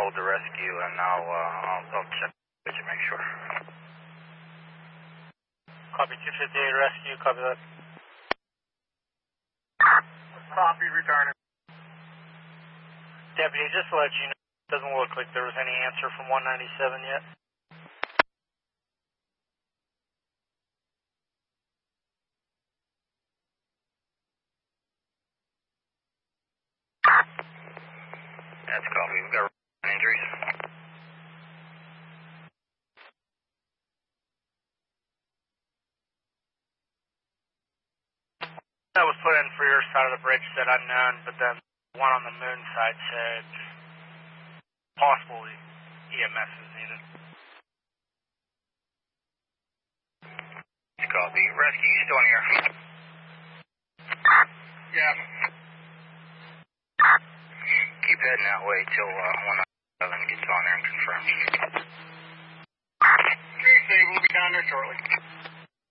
hold the rescue, and I'll check to make sure. Copy 258 rescue, copy that. Copy, returning. Deputy, just to let you know, it doesn't look like there was any answer from 197 yet. That's copy. We've got injuries. That was put in for your side of the bridge said unknown, but then one on the moon side said possibly EMS is needed. Copy. Rescue, you still in here? Yeah. Keep heading that way till 197 gets on there and confirms. We'll be down there shortly.